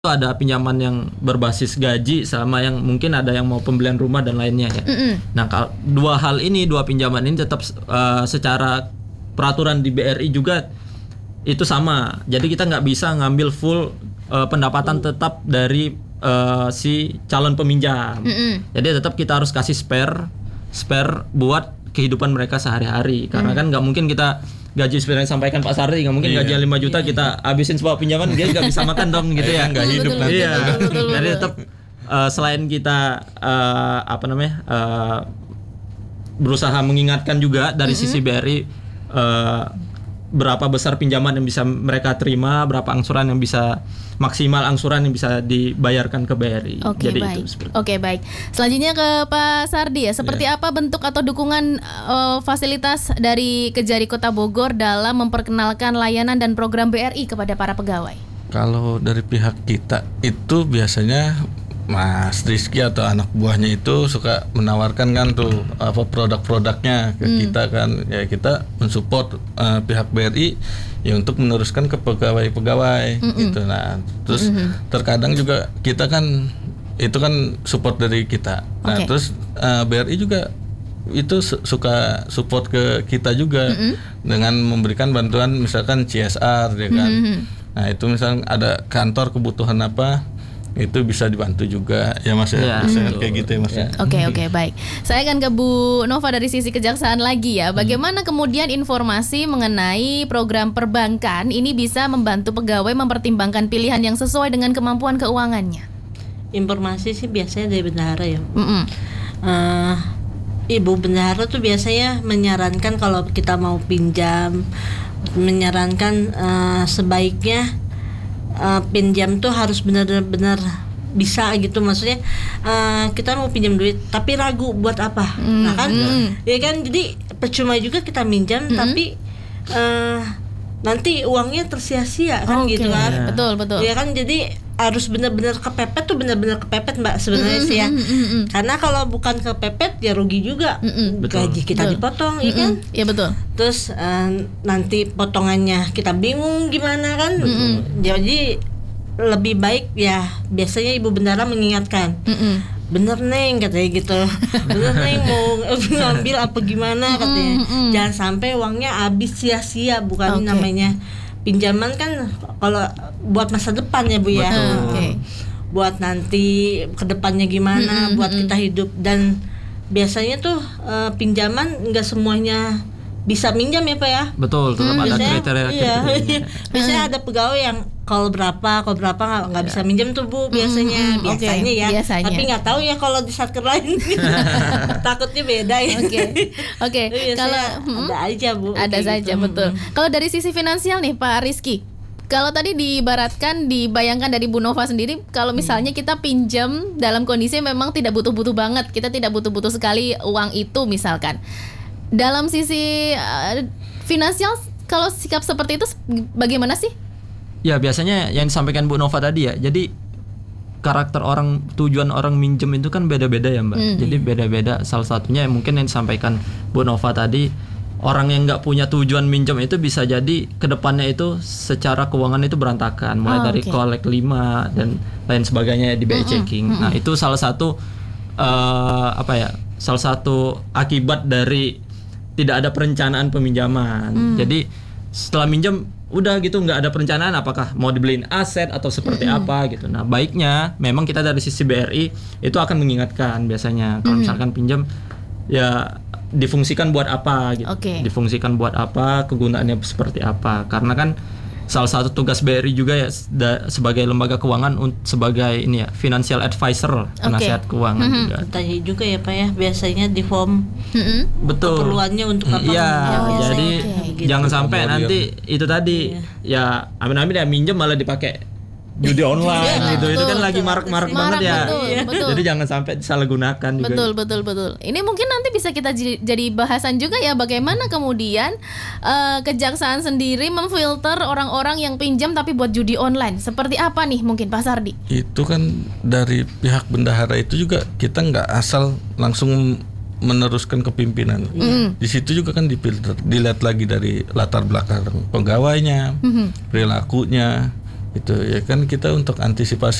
ada pinjaman yang berbasis gaji sama yang mungkin ada yang mau pembelian rumah dan lainnya ya. Nah, dua pinjaman ini tetap secara peraturan di BRI juga itu sama. Jadi kita nggak bisa ngambil full pendapatan tetap dari si calon peminjam. Jadi tetap kita harus kasih spare buat kehidupan mereka sehari-hari. Karena kan nggak mungkin kita gaji sebenarnya sampaikan Pak Sardi, nggak mungkin gaji 5 juta kita habisin sebuah pinjaman, dia nggak bisa makan dong gitu ya. Nggak hidup nanti. Iya. Jadi tetap selain kita berusaha mengingatkan juga dari sisi BRI berapa besar pinjaman yang bisa mereka terima, berapa angsuran yang bisa maksimal angsuran yang bisa dibayarkan ke BRI. Oke, baik. Oke, baik. Selanjutnya ke Pak Sardi ya. Seperti apa bentuk atau dukungan fasilitas dari Kejari Kota Bogor dalam memperkenalkan layanan dan program BRI kepada para pegawai? Kalau dari pihak kita itu biasanya Mas Rizky atau anak buahnya itu suka menawarkan kan tuh produk-produknya ke kita kan, ya kita mensupport pihak BRI ya untuk meneruskan ke pegawai-pegawai gitu. Nah terus terkadang juga kita kan itu kan support dari kita. Nah terus BRI juga itu suka support ke kita juga dengan memberikan bantuan misalkan CSR ya kan. Nah itu misalkan ada kantor kebutuhan apa itu bisa dibantu juga ya Mas ya, kayak gitu ya Mas ya. Oke, baik. Saya akan ke Bu Nova dari sisi kejaksaan lagi ya. Bagaimana kemudian informasi mengenai program perbankan ini bisa membantu pegawai mempertimbangkan pilihan yang sesuai dengan kemampuan keuangannya? Informasi sih biasanya dari bendahara ya. Ibu bendahara tuh biasanya menyarankan kalau kita mau pinjam, menyarankan sebaiknya pinjam tuh harus benar-benar bisa gitu, maksudnya kita mau pinjam duit tapi ragu buat apa. Nah kan ya kan, jadi percuma juga kita minjam tapi nanti uangnya tersia-sia kan gitu kan. Betul ya kan, jadi harus benar-benar kepepet tuh, benar-benar kepepet Mbak sebenarnya sih ya. Karena kalau bukan kepepet ya rugi juga. Gaji kita dipotong ya kan. Iya betul. Terus nanti potongannya kita bingung gimana kan. Jadi lebih baik ya biasanya Ibu Bendahara mengingatkan. Bener Neng katanya gitu. Bener Neng mau ngambil apa gimana katanya. Jangan sampai uangnya habis sia-sia, bukan namanya pinjaman kan kalau buat masa depan ya Bu ya. Buat nanti kedepannya gimana, buat kita hidup. Dan biasanya tuh pinjaman nggak semuanya bisa minjam ya Pak ya. Betul, tetap ada kriteria. Iya. Biasanya ada pegawai yang kalau berapa nggak bisa minjam tuh Bu biasanya. Biasanya ya. Tapi nggak tahu ya kalau di satker lain. Takutnya beda ya. Oke. Kalau ada aja Bu. Ada saja gitu. Betul. Kalau dari sisi finansial nih Pak Rizky, kalau tadi dibayangkan dari Bu Nova sendiri, kalau misalnya kita pinjam dalam kondisi memang tidak butuh-butuh banget, kita tidak butuh-butuh sekali uang itu misalkan. Dalam sisi finansial, kalau sikap seperti itu bagaimana sih? Ya biasanya yang disampaikan Bu Nova tadi ya. Jadi karakter orang, tujuan orang minjem itu kan beda-beda ya Mbak. Jadi beda-beda. Salah satunya mungkin yang disampaikan Bu Nova tadi, orang yang nggak punya tujuan minjem itu bisa jadi kedepannya itu secara keuangan itu berantakan. Mulai dari kolek 5 dan lain sebagainya di BI checking. Nah itu salah satu salah satu akibat dari tidak ada perencanaan peminjaman. Jadi setelah minjem udah gitu nggak ada perencanaan, apakah mau dibeliin aset atau seperti apa gitu. Nah baiknya memang kita dari sisi BRI itu akan mengingatkan biasanya kalau misalkan pinjam ya difungsikan buat apa gitu. Difungsikan buat apa, kegunaannya seperti apa. Karena kan salah satu tugas BRI juga ya sebagai lembaga keuangan sebagai ini ya financial advisor, penasihat keuangan juga. Tanya juga ya Pak ya, biasanya di form betul keperluannya untuk apa? Iya, jadi jangan gitu. sampai nanti itu tadi ya amin-amin ya minjem malah dipakai judi online gitu. Itu kan lagi marak-marak banget ya. Betul. Jadi jangan sampai disalahgunakan juga. Betul. Ini mungkin nanti bisa kita jadi bahasan juga ya, bagaimana kemudian kejaksaan sendiri memfilter orang-orang yang pinjam tapi buat judi online. Seperti apa nih mungkin Pak Sardi? Itu kan dari pihak bendahara itu juga kita nggak asal langsung meneruskan ke pimpinan. Di situ juga kan difilter, dilihat lagi dari latar belakang pegawainya, perilakunya. Itu ya kan kita untuk antisipasi